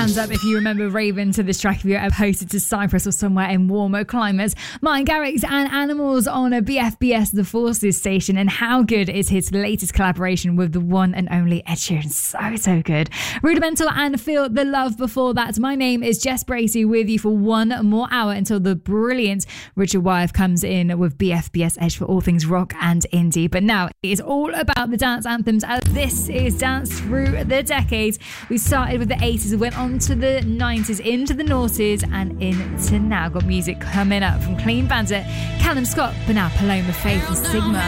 Hands up if you remember raving to this track if you're posted to Cyprus or somewhere in warmer climates. Martin Garrix and Animals on a BFBS The Forces station. And how good is his latest collaboration with the one and only Ed Sheeran? So good. Rudimental and Feel the Love before that. My name is Jess Bracey with you for one more hour until the brilliant Richard Wyeth comes in with BFBS Edge for all things rock and indie. But now it is all about the dance anthems as this is Dance Through the Decades. We started with the 80s, went on to the 90s, into the noughties and into now. Got music coming up from Clean Bandit, Callum Scott, but now Paloma Faith and Sigma.